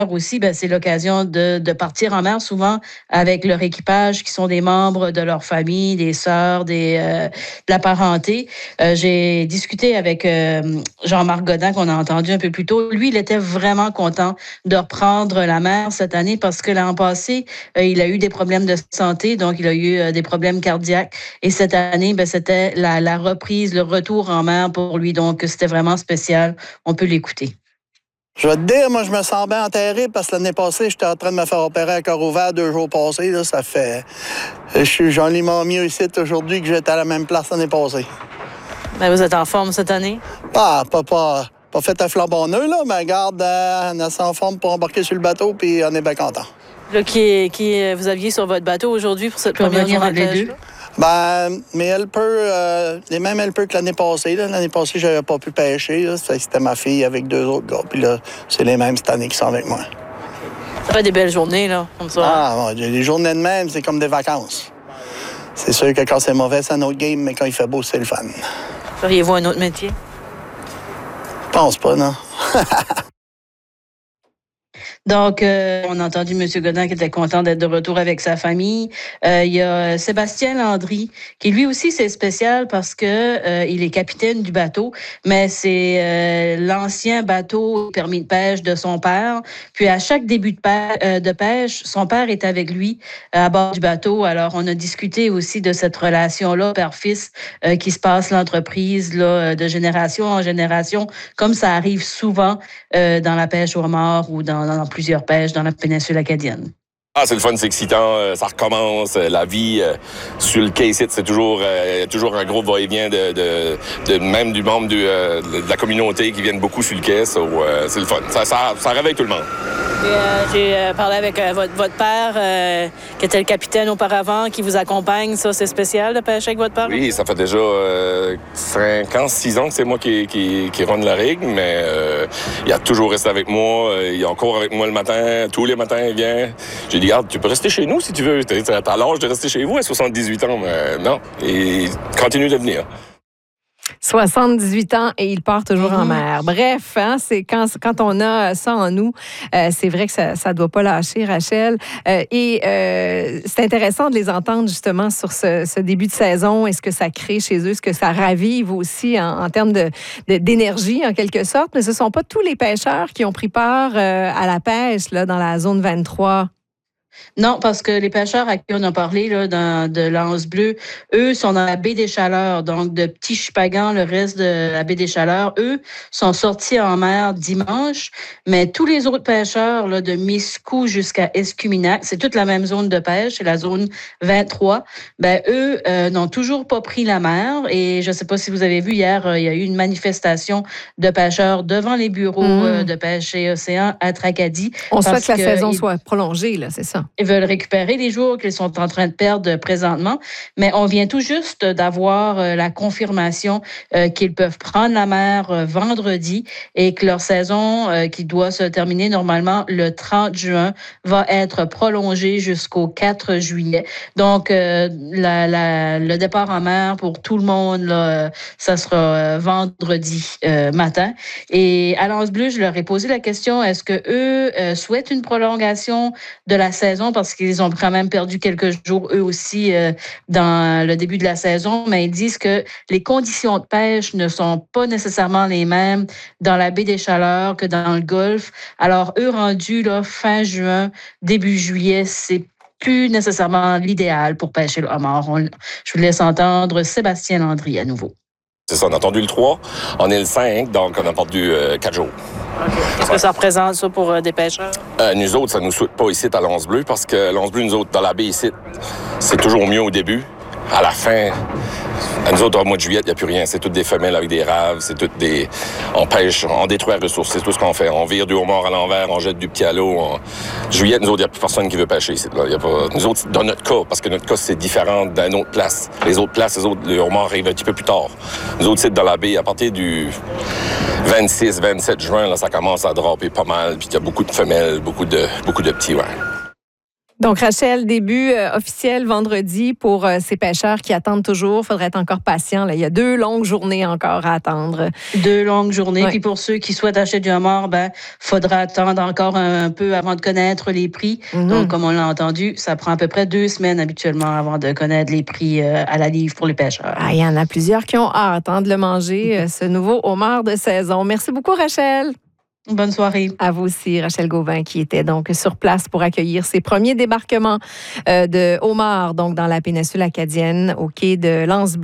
aussi, ben, c'est l'occasion de partir en mer, souvent avec leur équipage, qui sont des membres de leur famille, des sœurs, de la parenté. J'ai discuté avec Jean-Marc Godin, qu'on a entendu un peu plus tôt. Lui, il était vraiment content de reprendre la mer cette année parce que l'an passé, il a eu des problèmes de santé, donc il a eu des problèmes cardiaques. Et cette année, ben, c'était la reprise, le retour en mer pour lui. Donc, c'était vraiment spécial. On peut l'écouter. Je vais te dire, moi, je me sens bien enterré parce que l'année passée, j'étais en train de me faire opérer à cœur ouvert 2 jours passés. Là, ça fait... J'en ai mieux ici aujourd'hui que j'étais à la même place l'année passée. Ben, vous êtes en forme cette année? Pas fait un flambant neuf, là, mais regarde, on est assez en forme pour embarquer sur le bateau, puis on est bien content. Là, qui vous aviez sur votre bateau aujourd'hui pour cette première journée de pêche? Ben, mes helpers, les mêmes helpers que l'année passée. Là. L'année passée, j'avais pas pu pêcher. Là. C'était ma fille avec 2 autres gars. Puis là, c'est les mêmes cette année qui sont avec moi. Ça fait des belles journées, là, comme ça. Ah, les journées de même, c'est comme des vacances. C'est sûr que quand c'est mauvais, c'est un autre game, mais quand il fait beau, c'est le fun. Feriez-vous un autre métier? Je pense pas, non. Donc, on a entendu M. Godin qui était content d'être de retour avec sa famille. Il y a Sébastien Landry, qui lui aussi, c'est spécial parce que il est capitaine du bateau, mais c'est l'ancien bateau permis de pêche de son père. Puis à chaque début de pêche, son père est avec lui à bord du bateau. Alors, on a discuté aussi de cette relation-là, père-fils, qui se passe l'entreprise là, de génération en génération, comme ça arrive souvent dans la pêche au homard ou dans plusieurs pêches dans la péninsule acadienne. Ah, c'est le fun, c'est excitant, ça recommence, la vie sur le quai ici, c'est toujours un gros va-et-vient de même du membre de la communauté qui viennent beaucoup sur le quai, c'est le fun. Ça réveille tout le monde. J'ai parlé avec votre père, qui était le capitaine auparavant, qui vous accompagne. Ça, c'est spécial de pêcher avec votre père? Oui, ça fait déjà 5 ans, 6 ans que c'est moi qui run la rigue, mais il a toujours resté avec moi. Il est encore avec moi le matin. Tous les matins, il vient. J'ai dit, regarde, tu peux rester chez nous si tu veux. T'as l'âge de rester chez vous à 78 ans, mais non. Et continue de venir. 78 ans et il part toujours en mer. Bref, hein, c'est quand on a ça en nous, c'est vrai que ça ne doit pas lâcher, Rachel. C'est intéressant de les entendre justement sur ce début de saison. Est-ce que ça crée chez eux, est-ce que ça ravive aussi en termes d'énergie en quelque sorte? Mais ce ne sont pas tous les pêcheurs qui ont pris part à la pêche là, dans la zone 23. Non, parce que les pêcheurs à qui on a parlé là, de l'Anse bleue, eux sont dans la baie des Chaleurs, donc de Petit Chupagan, le reste de la baie des Chaleurs, eux sont sortis en mer dimanche, mais tous les autres pêcheurs là, de Miscou jusqu'à Escuminac, c'est toute la même zone de pêche, c'est la zone 23, ben eux n'ont toujours pas pris la mer et je ne sais pas si vous avez vu hier, il y a eu une manifestation de pêcheurs devant les bureaux de pêche et océan à Tracadie. On souhaite que la saison soit prolongée, là, c'est ça. Ils veulent récupérer les jours qu'ils sont en train de perdre présentement, mais on vient tout juste d'avoir la confirmation qu'ils peuvent prendre la mer vendredi et que leur saison, qui doit se terminer normalement le 30 juin, va être prolongée jusqu'au 4 juillet. Donc, le départ en mer pour tout le monde, là, ça sera vendredi matin. Et à l'Anse bleue, je leur ai posé la question, est-ce que eux souhaitent une prolongation de la saison parce qu'ils ont quand même perdu quelques jours eux aussi dans le début de la saison, mais ils disent que les conditions de pêche ne sont pas nécessairement les mêmes dans la baie des Chaleurs que dans le Golfe. Alors, eux rendus là, fin juin, début juillet, c'est plus nécessairement l'idéal pour pêcher le homard. Je vous laisse entendre Sébastien Landry à nouveau. C'est ça, on a attendu le 3, on est le 5, donc on a perdu 4 jours. Okay. Qu'est-ce que ça représente, ça, pour des pêcheurs? Nous autres, ça ne nous souhaite pas ici à l'Anse bleue, parce que l'Anse bleue, nous autres, dans la baie ici, c'est toujours mieux au début. À la fin, à nous autres, au mois de juillet, il n'y a plus rien. C'est toutes des femelles avec des raves, c'est toutes des... On pêche, on détruit la ressource, c'est tout ce qu'on fait. On vire du homard à l'envers, on jette du petit à l'eau. Juillet, nous autres, il n'y a plus personne qui veut pêcher ici. Là. Y a pas... Nous autres, dans notre cas, parce que notre cas, c'est différent d'une autre place. Les autres places, le homard arrive un petit peu plus tard. Nous autres, c'est dans la baie, à partir du 26, 27 juin, là, ça commence à draper pas mal, puis il y a beaucoup de femelles, beaucoup de petits, ouais. Donc, Rachel, début officiel vendredi pour ces pêcheurs qui attendent toujours. Il faudrait être encore patient. Là. Il y a 2 longues journées encore à attendre. 2 longues journées. Ouais. Puis pour ceux qui souhaitent acheter du homard, faudra attendre encore un peu avant de connaître les prix. Donc, comme on l'a entendu, ça prend à peu près 2 semaines habituellement avant de connaître les prix à la livre pour les pêcheurs. Il y en a plusieurs qui ont hâte de le manger, ce nouveau homard de saison. Merci beaucoup, Rachel. Bonne soirée. À vous aussi, Rachel Gauvin, qui était donc sur place pour accueillir ses premiers débarquements de homards donc dans la péninsule acadienne au quai de l'Anse